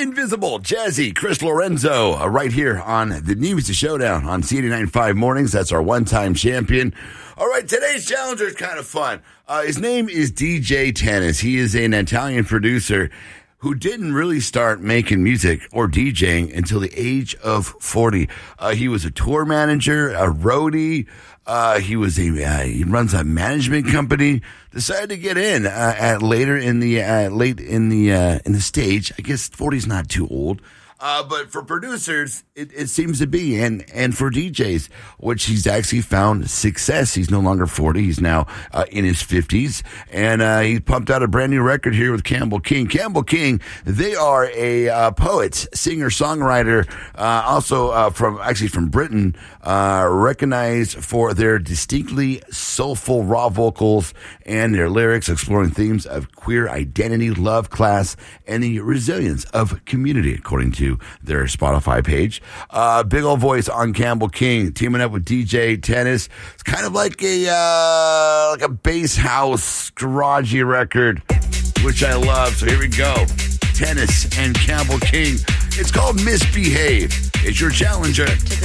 Invisible, Jazzy, Chris Lorenzo, right here on the Music Showdown on C89.5 Mornings. That's our one-time champion. All right, today's challenger is kind of fun. His name is DJ Tennis. He is an Italian producer who didn't really start making music or DJing until the age of 40. He was a tour manager, a roadie. He runs a management company. Decided to get in late in the stage. I guess 40 is not too old. But for producers, it seems to be, and for DJs, which he's actually found success. He's no longer 40. He's now in his 50s, and he pumped out a brand new record here with Campbell King. Campbell King, they are a poet, singer, songwriter, also from Britain, recognized for their distinctly soulful raw vocals and their lyrics exploring themes of queer identity, love, class, and the resilience of community, according to their Spotify page. Big old voice on Campbell King, teaming up with DJ Tennis. It's kind of like a bass house garagey record, which I love. So here we go. Tennis and Campbell King. It's called Misbehave. It's your challenger.